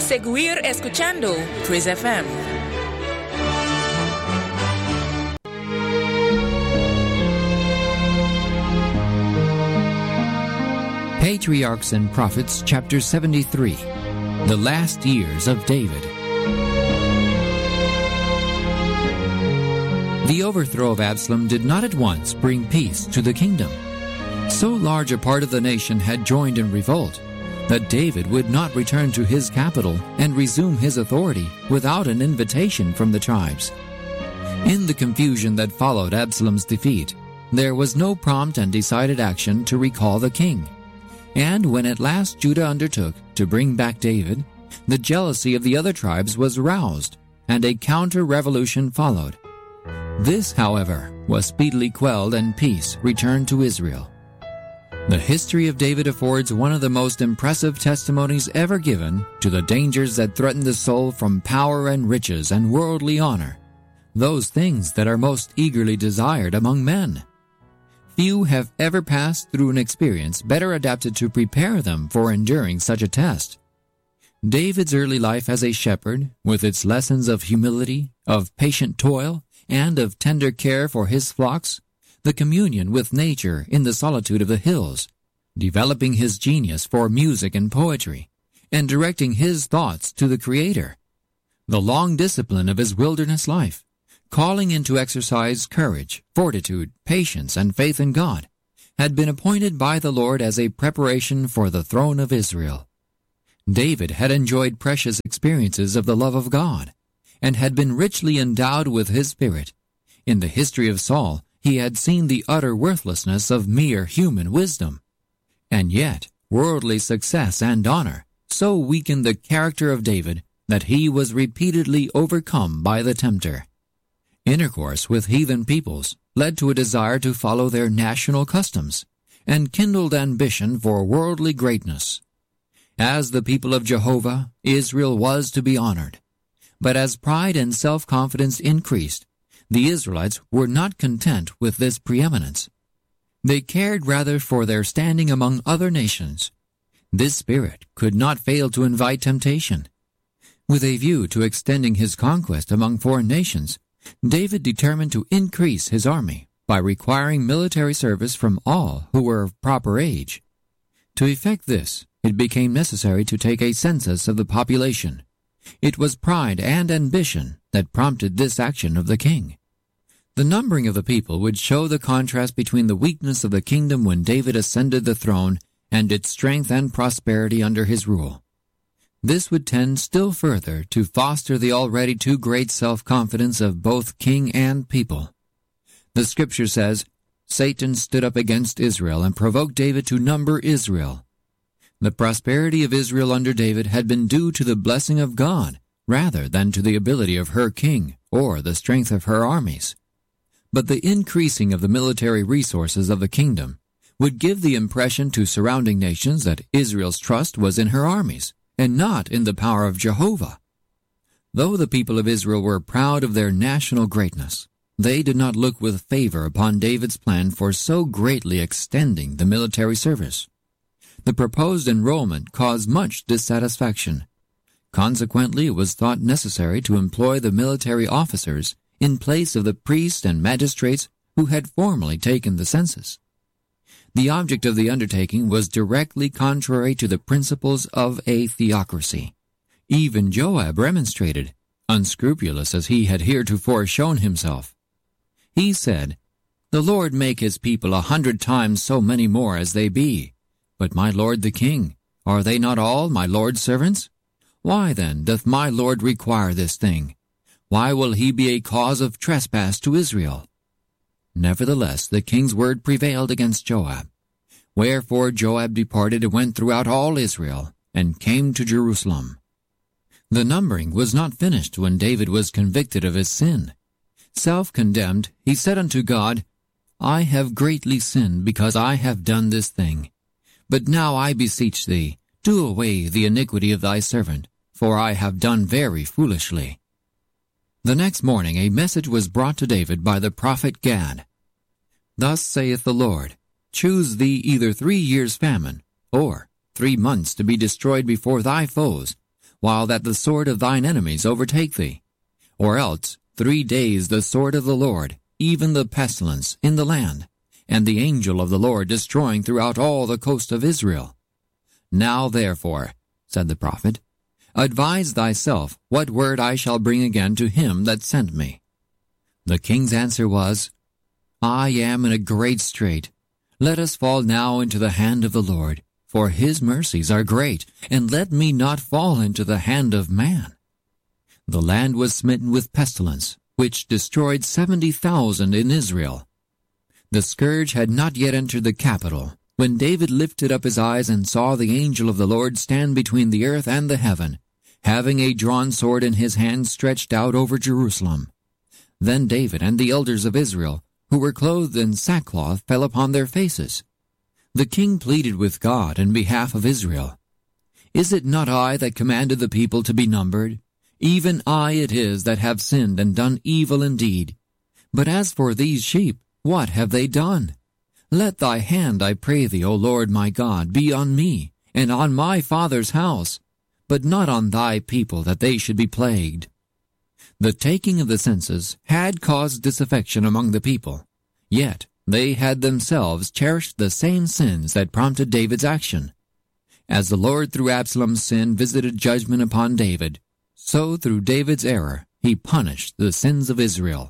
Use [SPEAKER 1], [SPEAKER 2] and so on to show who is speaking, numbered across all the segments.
[SPEAKER 1] seguir escuchando Quiz FM.
[SPEAKER 2] Patriarchs and Prophets, Chapter 73, The Last Years of David. The overthrow of Absalom did not at once bring peace to the kingdom. So large a part of the nation had joined in revolt that David would not return to his capital and resume his authority without an invitation from the tribes. In the confusion that followed Absalom's defeat, there was no prompt and decided action to recall the king. And when at last Judah undertook to bring back David, the jealousy of the other tribes was roused, and a counter-revolution followed. This, however, was speedily quelled and peace returned to Israel. The history of David affords one of the most impressive testimonies ever given to the dangers that threaten the soul from power and riches and worldly honor, those things that are most eagerly desired among men. Few have ever passed through an experience better adapted to prepare them for enduring such a test. David's early life as a shepherd, with its lessons of humility, of patient toil, and of tender care for his flocks, the communion with nature in the solitude of the hills, developing his genius for music and poetry, and directing his thoughts to the Creator, the long discipline of his wilderness life, calling into exercise courage, fortitude, patience, and faith in God, had been appointed by the Lord as a preparation for the throne of Israel. David had enjoyed precious experiences of the love of God, and had been richly endowed with his spirit. In the history of Saul, he had seen the utter worthlessness of mere human wisdom. And yet, worldly success and honor so weakened the character of David that he was repeatedly overcome by the tempter. Intercourse with heathen peoples led to a desire to follow their national customs, and kindled ambition for worldly greatness. As the people of Jehovah, Israel was to be honored. But as pride and self-confidence increased, the Israelites were not content with this preeminence. They cared rather for their standing among other nations. This spirit could not fail to invite temptation. With a view to extending his conquest among foreign nations, David determined to increase his army by requiring military service from all who were of proper age. To effect this, it became necessary to take a census of the population. It was pride and ambition that prompted this action of the king. The numbering of the people would show the contrast between the weakness of the kingdom when David ascended the throne and its strength and prosperity under his rule. This would tend still further to foster the already too great self-confidence of both king and people. The scripture says, Satan stood up against Israel and provoked David to number Israel. The prosperity of Israel under David had been due to the blessing of God rather than to the ability of her king or the strength of her armies. But the increasing of the military resources of the kingdom would give the impression to surrounding nations that Israel's trust was in her armies and not in the power of Jehovah. Though the people of Israel were proud of their national greatness, they did not look with favor upon David's plan for so greatly extending the military service. The proposed enrollment caused much dissatisfaction. Consequently, it was thought necessary to employ the military officers in place of the priests and magistrates who had formerly taken the census. The object of the undertaking was directly contrary to the principles of a theocracy. Even Joab remonstrated, unscrupulous as he had heretofore shown himself. He said, "The Lord make his people 100 times so many more as they be. But my lord the king, are they not all my lord's servants? Why then doth my lord require this thing? Why will he be a cause of trespass to Israel?" Nevertheless, the king's word prevailed against Joab. Wherefore Joab departed and went throughout all Israel, and came to Jerusalem. The numbering was not finished when David was convicted of his sin. Self-condemned, he said unto God, "I have greatly sinned because I have done this thing. But now I beseech thee, do away the iniquity of thy servant, for I have done very foolishly." The next morning a message was brought to David by the prophet Gad. "Thus saith the Lord, choose thee either 3 years' famine, or 3 months to be destroyed before thy foes, while that the sword of thine enemies overtake thee. Or else 3 days the sword of the Lord, even the pestilence, in the land, and the angel of the Lord destroying throughout all the coast of Israel. Now therefore, said the prophet, advise thyself what word I shall bring again to him that sent me. The king's answer was, I am in a great strait. Let us fall now into the hand of the Lord, for his mercies are great, and let me not fall into the hand of man. The land was smitten with pestilence, which destroyed 70,000 in Israel. The scourge had not yet entered the capital, when David lifted up his eyes and saw the angel of the Lord stand between the earth and the heaven, having a drawn sword in his hand stretched out over Jerusalem. Then David and the elders of Israel, who were clothed in sackcloth, fell upon their faces. The king pleaded with God in behalf of Israel. Is it not I that commanded the people to be numbered? Even I it is that have sinned and done evil indeed. But as for these sheep, what have they done? Let thy hand, I pray thee, O Lord my God, be on me, and on my father's house, but not on thy people, that they should be plagued. The taking of the census had caused disaffection among the people, yet they had themselves cherished the same sins that prompted David's action. As the Lord through Absalom's sin visited judgment upon David, so through David's error he punished the sins of Israel.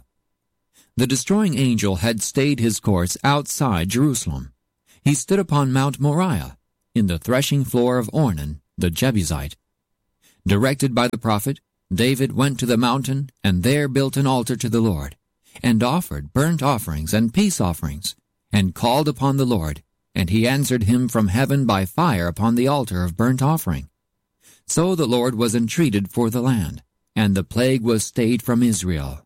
[SPEAKER 2] The destroying angel had stayed his course outside Jerusalem. He stood upon Mount Moriah, in the threshing floor of Ornan, the Jebusite. Directed by the prophet, David went to the mountain and there built an altar to the Lord, and offered burnt offerings and peace offerings, and called upon the Lord, and he answered him from heaven by fire upon the altar of burnt offering. So the Lord was entreated for the land, and the plague was stayed from Israel.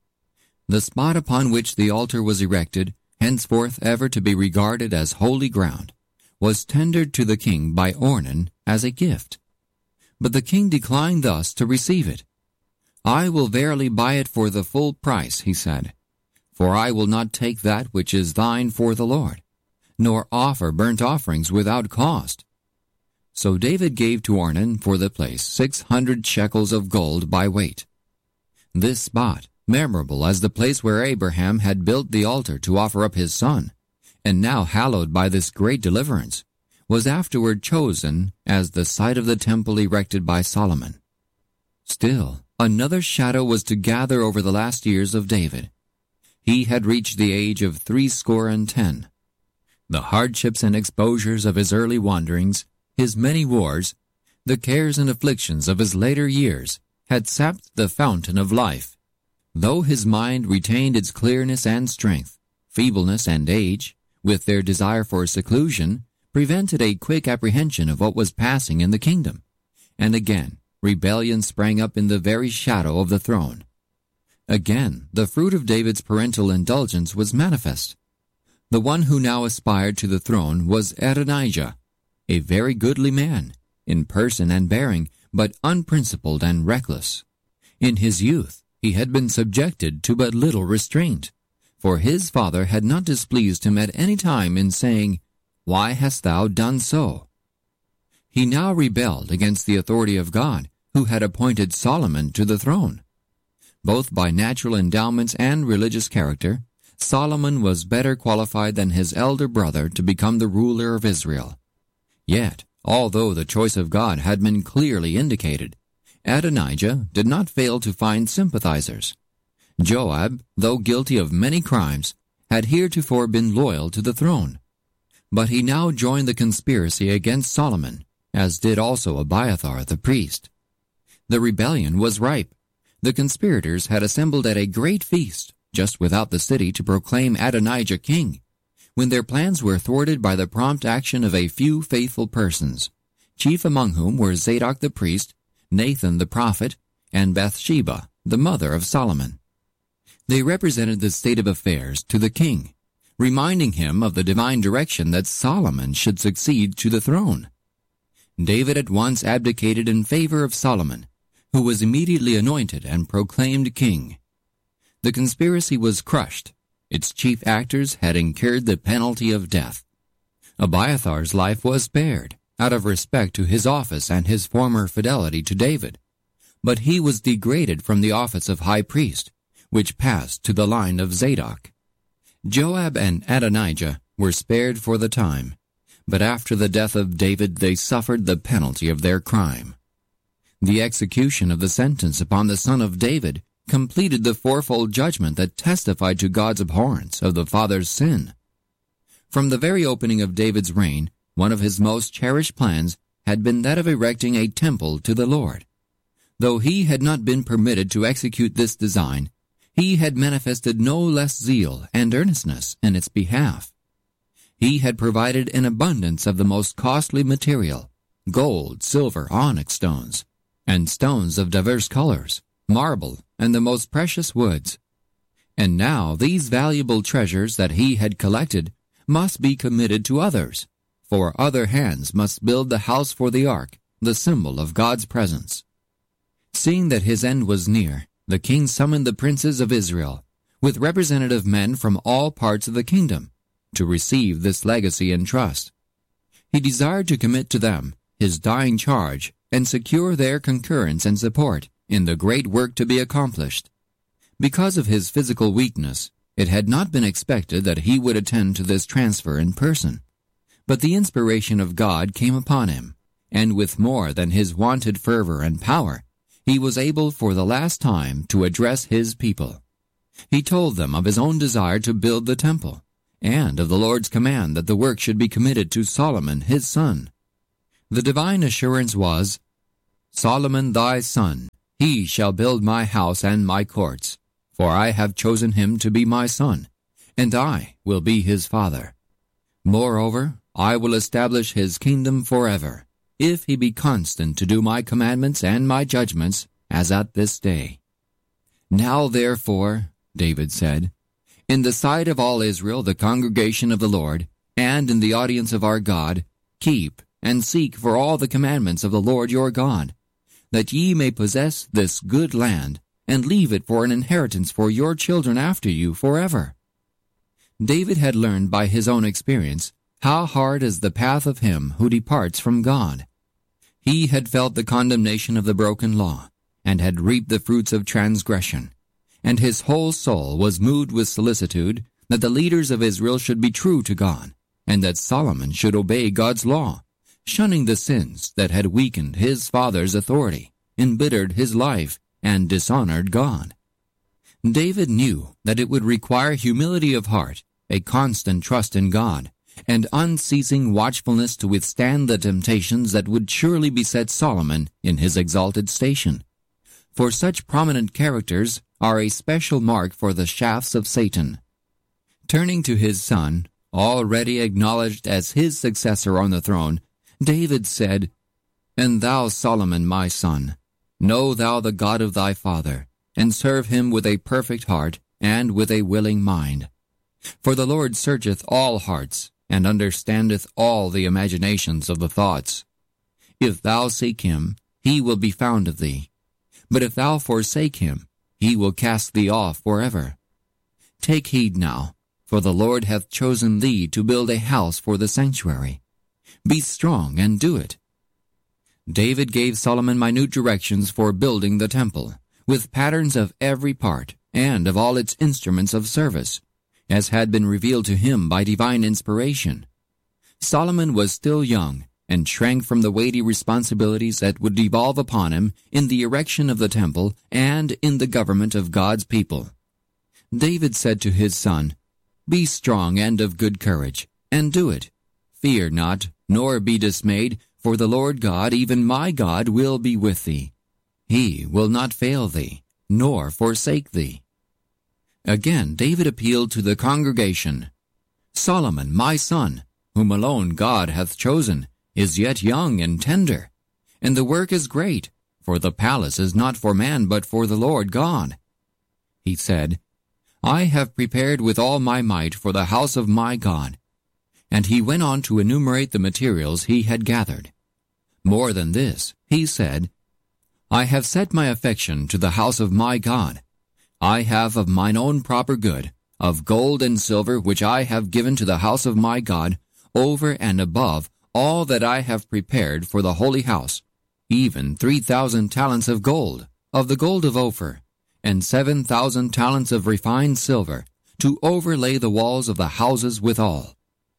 [SPEAKER 2] The spot upon which the altar was erected, henceforth ever to be regarded as holy ground, was tendered to the king by Ornan as a gift. But the king declined thus to receive it. I will verily buy it for the full price, he said, for I will not take that which is thine for the Lord, nor offer burnt offerings without cost. So David gave to Ornan for the place 600 shekels of gold by weight. This spot, memorable as the place where Abraham had built the altar to offer up his son, and now hallowed by this great deliverance, was afterward chosen as the site of the temple erected by Solomon. Still, another shadow was to gather over the last years of David. He had reached the age of 70. The hardships and exposures of his early wanderings, his many wars, the cares and afflictions of his later years, had sapped the fountain of life. Though his mind retained its clearness and strength, feebleness and age, with their desire for seclusion, prevented a quick apprehension of what was passing in the kingdom. And again, rebellion sprang up in the very shadow of the throne. Again, the fruit of David's parental indulgence was manifest. The one who now aspired to the throne was Adonijah, a very goodly man, in person and bearing, but unprincipled and reckless. In his youth, he had been subjected to but little restraint, for his father had not displeased him at any time in saying, Why hast thou done so? He now rebelled against the authority of God, who had appointed Solomon to the throne. Both by natural endowments and religious character, Solomon was better qualified than his elder brother to become the ruler of Israel. Yet, although the choice of God had been clearly indicated, Adonijah did not fail to find sympathizers. Joab, though guilty of many crimes, had heretofore been loyal to the throne. But he now joined the conspiracy against Solomon, as did also Abiathar the priest. The rebellion was ripe. The conspirators had assembled at a great feast, just without the city, to proclaim Adonijah king, when their plans were thwarted by the prompt action of a few faithful persons, chief among whom were Zadok the priest, Nathan the prophet, and Bathsheba, the mother of Solomon. They represented the state of affairs to the king, reminding him of the divine direction that Solomon should succeed to the throne. David at once abdicated in favor of Solomon, who was immediately anointed and proclaimed king. The conspiracy was crushed. Its chief actors had incurred the penalty of death. Abiathar's life was spared, out of respect to his office and his former fidelity to David. But he was degraded from the office of high priest, which passed to the line of Zadok. Joab and Adonijah were spared for the time, but after the death of David they suffered the penalty of their crime. The execution of the sentence upon the son of David completed the fourfold judgment that testified to God's abhorrence of the father's sin. From the very opening of David's reign, one of his most cherished plans had been that of erecting a temple to the Lord. Though he had not been permitted to execute this design, he had manifested no less zeal and earnestness in its behalf. He had provided an abundance of the most costly material, gold, silver, onyx stones, and stones of diverse colors, marble, and the most precious woods. And now these valuable treasures that he had collected must be committed to others, for other hands must build the house for the ark, the symbol of God's presence. Seeing that his end was near, the king summoned the princes of Israel, with representative men from all parts of the kingdom, to receive this legacy and trust. He desired to commit to them his dying charge and secure their concurrence and support in the great work to be accomplished. Because of his physical weakness, it had not been expected that he would attend to this transfer in person. But the inspiration of God came upon him, and with more than his wonted fervor and power, he was able for the last time to address his people. He told them of his own desire to build the temple, and of the Lord's command that the work should be committed to Solomon his son. The divine assurance was, "Solomon thy son, he shall build my house and my courts, for I have chosen him to be my son, and I will be his father. Moreover, I will establish his kingdom forever, if he be constant to do my commandments and my judgments, as at this day." Now therefore, David said, in the sight of all Israel, the congregation of the Lord, and in the audience of our God, keep and seek for all the commandments of the Lord your God, that ye may possess this good land, and leave it for an inheritance for your children after you forever. David had learned by his own experience how hard is the path of him who departs from God. He had felt the condemnation of the broken law, and had reaped the fruits of transgression, and his whole soul was moved with solicitude that the leaders of Israel should be true to God, and that Solomon should obey God's law, shunning the sins that had weakened his father's authority, embittered his life, and dishonored God. David knew that it would require humility of heart, a constant trust in God, and unceasing watchfulness to withstand the temptations that would surely beset Solomon in his exalted station. For such prominent characters are a special mark for the shafts of Satan. Turning to his son, already acknowledged as his successor on the throne, David said, "And thou, Solomon, my son, know thou the God of thy father, and serve him with a perfect heart and with a willing mind. For the Lord searcheth all hearts, and understandeth all the imaginations of the thoughts. If thou seek him, he will be found of thee. But if thou forsake him, he will cast thee off forever. Take heed now, for the Lord hath chosen thee to build a house for the sanctuary. Be strong and do it." David gave Solomon minute directions for building the temple, with patterns of every part and of all its instruments of service, as had been revealed to him by divine inspiration. Solomon was still young, and shrank from the weighty responsibilities that would devolve upon him in the erection of the temple and in the government of God's people. David said to his son, "Be strong and of good courage, and do it. Fear not, nor be dismayed, for the Lord God, even my God, will be with thee. He will not fail thee, nor forsake thee." Again David appealed to the congregation. "Solomon, my son, whom alone God hath chosen, is yet young and tender, and the work is great, for the palace is not for man but for the Lord God." He said, "I have prepared with all my might for the house of my God." And he went on to enumerate the materials he had gathered. More than this, he said, "I have set my affection to the house of my God. I have of mine own proper good, of gold and silver which I have given to the house of my God, over and above all that I have prepared for the holy house, even 3,000 talents of the gold of Ophir, and 7,000 talents of refined silver, to overlay the walls of the houses withal.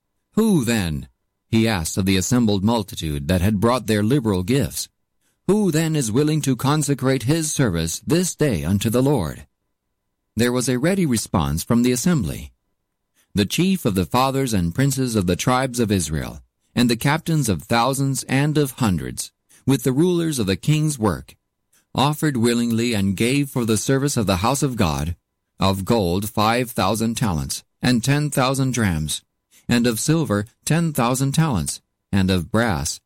[SPEAKER 2] Who then, he asked of the assembled multitude that had brought their liberal gifts, who then is willing to consecrate his service this day unto the Lord? There was a ready response from the assembly. The chief of the fathers and princes of the tribes of Israel, and the captains of thousands and of hundreds, with the rulers of the king's work, offered willingly and gave for the service of the house of God, of gold 5,000 talents, and 10,000 drams, and of silver 10,000 talents, and of brass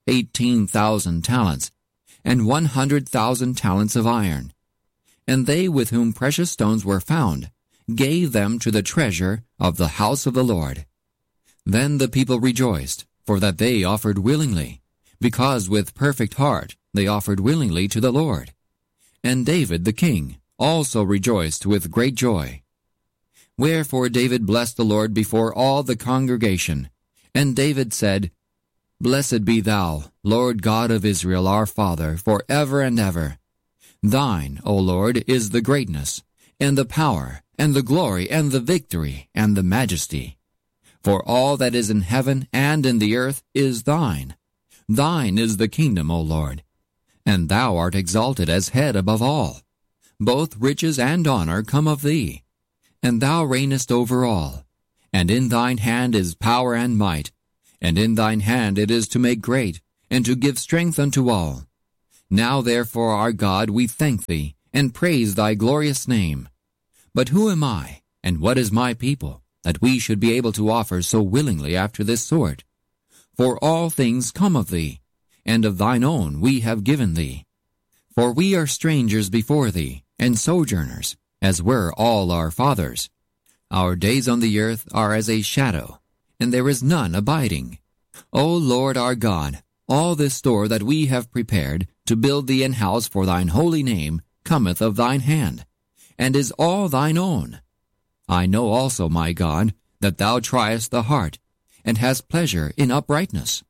[SPEAKER 2] 18,000 talents, and 100,000 talents of iron. And they with whom precious stones were found gave them to the treasure of the house of the Lord. Then the people rejoiced, for that they offered willingly, because with perfect heart they offered willingly to the Lord. And David the king also rejoiced with great joy. Wherefore David blessed the Lord before all the congregation. And David said, Blessed be thou, Lord God of Israel our Father, for ever and ever. Thine, O Lord, is the greatness, and the power, and the glory, and the victory, and the majesty. For all that is in heaven and in the earth is thine. Thine is the kingdom, O Lord. And thou art exalted as head above all. Both riches and honor come of thee. And thou reignest over all. And in thine hand is power and might. And in thine hand it is to make great, and to give strength unto all. Now therefore, our God, we thank thee, and praise thy glorious name. But who am I, and what is my people, that we should be able to offer so willingly after this sort? For all things come of thee, and of thine own we have given thee. For we are strangers before thee, and sojourners, as were all our fathers. Our days on the earth are as a shadow, and there is none abiding. O Lord our God, all this store that we have prepared to build thee an house for thine holy name cometh of thine hand, and is all thine own. I know also, my God, that thou triest the heart, and hast pleasure in uprightness.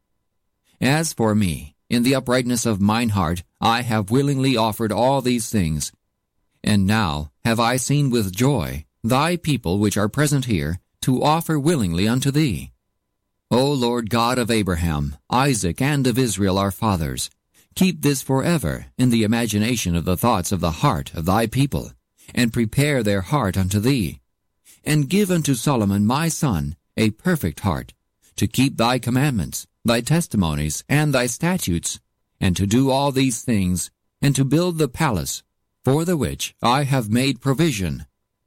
[SPEAKER 2] As for me, in the uprightness of mine heart, I have willingly offered all these things. And now have I seen with joy thy people which are present here, to offer willingly unto thee. O Lord God of Abraham, Isaac, and of Israel our fathers, keep this forever in the imagination of the thoughts of the heart of thy people, and prepare their heart unto thee. And give unto Solomon my son a perfect heart, to keep thy commandments, thy testimonies, and thy statutes, and to do all these things, and to build the palace, for the which I have made provision.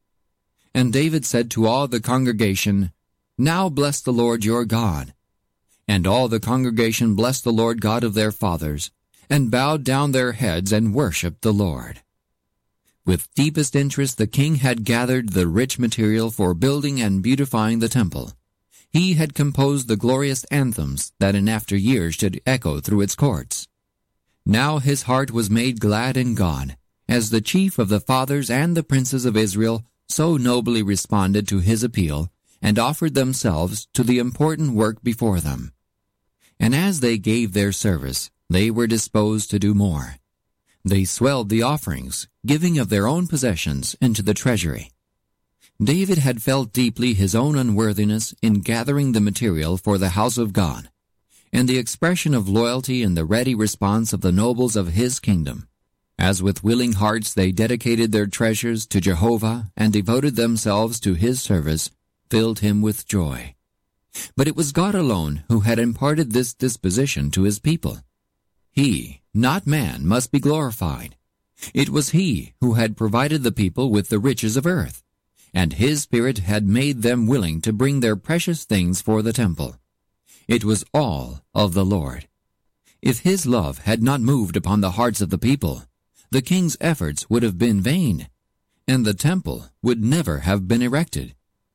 [SPEAKER 2] And David said to all the congregation, Now bless the Lord your God. And all the congregation blessed the Lord God of their fathers, and bowed down their heads and worshipped the Lord. With deepest interest the king had gathered the rich material for building and beautifying the temple. He had composed the glorious anthems that in after years should echo through its courts. Now his heart was made glad in God, as the chief of the fathers and the princes of Israel so nobly responded to his appeal, and offered themselves to the important work before them. And as they gave their service, they were disposed to do more. They swelled the offerings, giving of their own possessions into the treasury. David had felt deeply his own unworthiness in gathering the material for the house of God, and the expression of loyalty in the ready response of the nobles of his kingdom. As with willing hearts they dedicated their treasures to Jehovah and devoted themselves to his service, filled him with joy. But it was God alone who had imparted this disposition to his people. He, not man, must be glorified. It was he who had provided the people with the riches of earth, and his Spirit had made them willing to bring their precious things for the temple. It was all of the Lord. If his love had not moved upon the hearts of the people, the king's efforts would have been vain, and the temple would never have been erected.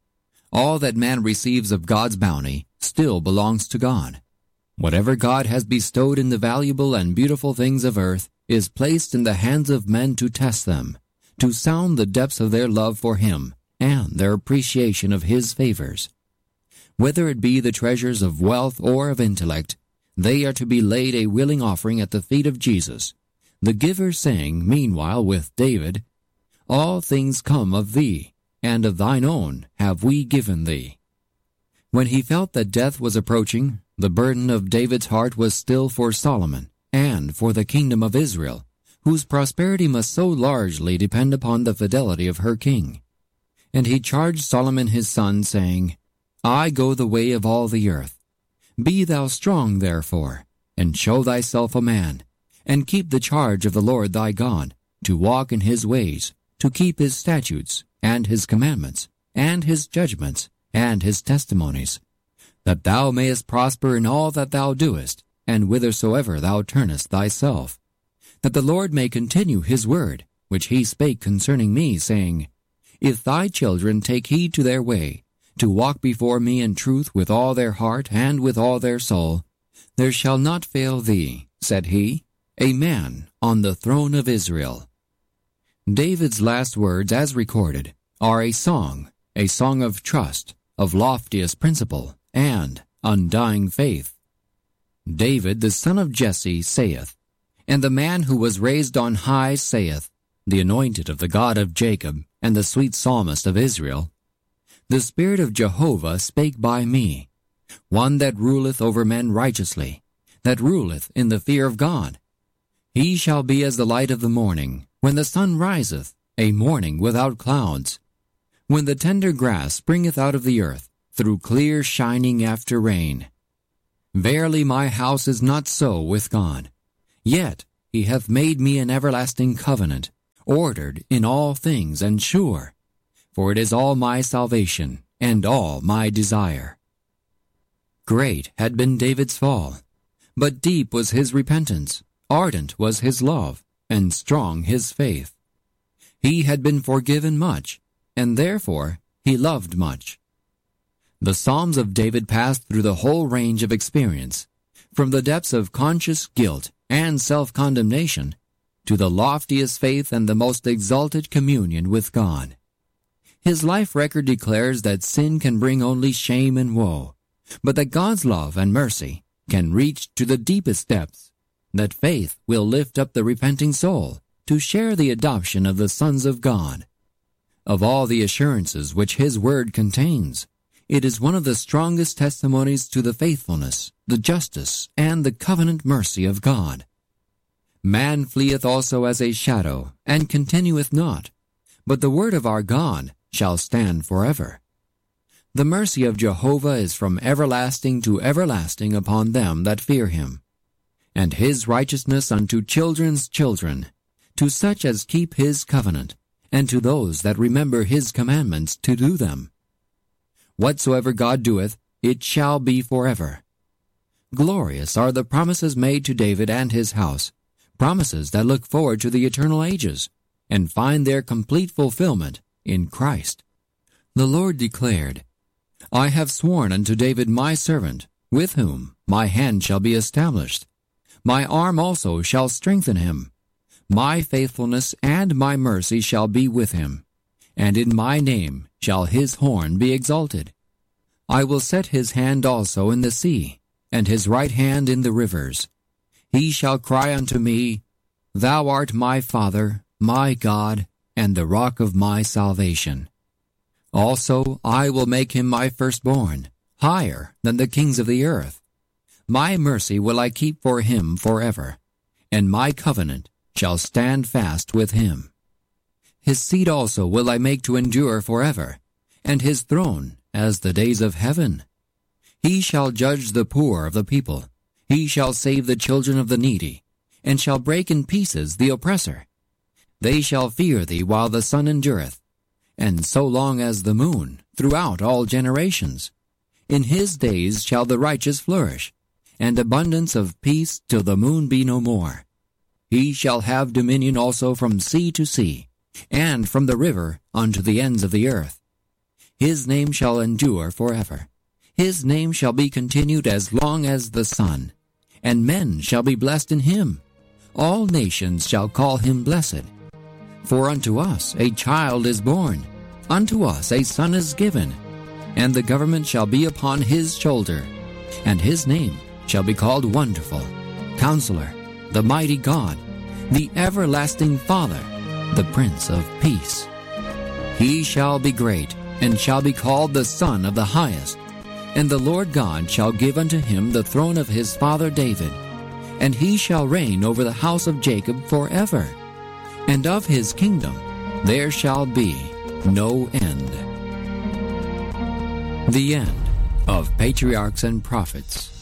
[SPEAKER 2] All that man receives of God's bounty still belongs to God. Whatever God has bestowed in the valuable and beautiful things of earth is placed in the hands of men to test them, to sound the depths of their love for him and their appreciation of his favors. Whether it be the treasures of wealth or of intellect, they are to be laid a willing offering at the feet of Jesus, the giver saying meanwhile with David, All things come of thee, and of thine own have we given thee. When he felt that death was approaching, the burden of David's heart was still for Solomon, and for the kingdom of Israel, whose prosperity must so largely depend upon the fidelity of her king. And he charged Solomon his son, saying, I go the way of all the earth. Be thou strong therefore, and show thyself a man, and keep the charge of the Lord thy God, to walk in his ways, to keep his statutes, and his commandments, and his judgments, and his testimonies, that thou mayest prosper in all that thou doest, and whithersoever thou turnest thyself, that the Lord may continue his word, which he spake concerning me, saying, If thy children take heed to their way, to walk before me in truth with all their heart and with all their soul, there shall not fail thee, said he, a man on the throne of Israel. David's last words, as recorded, are a song of trust, of loftiest principle, and undying faith. David, the son of Jesse, saith, And the man who was raised on high saith, the anointed of the God of Jacob, and the sweet psalmist of Israel, The Spirit of Jehovah spake by me, one that ruleth over men righteously, that ruleth in the fear of God. He shall be as the light of the morning, when the sun riseth, a morning without clouds, when the tender grass springeth out of the earth, through clear shining after rain. Verily my house is not so with God. Yet he hath made me an everlasting covenant, ordered in all things and sure, for it is all my salvation and all my desire. Great had been David's fall, but deep was his repentance, ardent was his love, and strong his faith. He had been forgiven much, and therefore he loved much. The Psalms of David passed through the whole range of experience, from the depths of conscious guilt and self-condemnation to the loftiest faith and the most exalted communion with God. His life record declares that sin can bring only shame and woe, but that God's love and mercy can reach to the deepest depths, that faith will lift up the repenting soul to share the adoption of the sons of God. Of all the assurances which his word contains, it is one of the strongest testimonies to the faithfulness, the justice, and the covenant mercy of God. Man fleeth also as a shadow, and continueth not, but the word of our God shall stand forever. The mercy of Jehovah is from everlasting to everlasting upon them that fear him, and his righteousness unto children's children, to such as keep his covenant, and to those that remember his commandments to do them. Whatsoever God doeth, it shall be forever. Glorious are the promises made to David and his house, promises that look forward to the eternal ages, and find their complete fulfillment in Christ. The Lord declared, I have sworn unto David my servant, with whom my hand shall be established. My arm also shall strengthen him. My faithfulness and my mercy shall be with him, and in my name shall his horn be exalted. I will set his hand also in the sea, and his right hand in the rivers. He shall cry unto me, Thou art my Father, my God, and the rock of my salvation. Also I will make him my firstborn, higher than the kings of the earth. My mercy will I keep for him forever, and my covenant shall stand fast with him. His seed also will I make to endure forever, and his throne as the days of heaven. He shall judge the poor of the people. He shall save the children of the needy, and shall break in pieces the oppressor. They shall fear thee while the sun endureth, and so long as the moon, throughout all generations. In his days shall the righteous flourish, and abundance of peace till the moon be no more. He shall have dominion also from sea to sea, and from the river unto the ends of the earth. His name shall endure forever. His name shall be continued as long as the sun, and men shall be blessed in him. All nations shall call him blessed. For unto us a child is born, unto us a son is given, and the government shall be upon his shoulder, and his name shall be called Wonderful, Counselor, the Mighty God, the Everlasting Father, the Prince of Peace. He shall be great, and shall be called the Son of the Highest. And the Lord God shall give unto him the throne of his father David, and he shall reign over the house of Jacob forever, and of his kingdom there shall be no end. The end of Patriarchs and Prophets.